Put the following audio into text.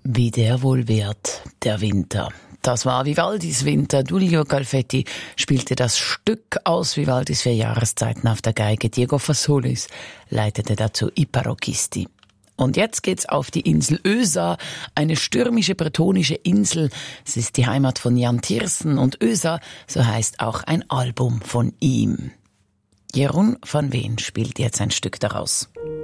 Wie der wohl wird, der Winter. Das war Vivaldis Winter. Giulio Calfetti spielte das Stück aus Vivaldis 4 Jahreszeiten auf der Geige. Diego Fasolis leitete dazu I Parocchisti. Und jetzt geht's auf die Insel Ösa, eine stürmische bretonische Insel. Es ist die Heimat von Jan Tiersen und Ösa, so heißt auch ein Album von ihm. Jeroen van Veen spielt jetzt ein Stück daraus.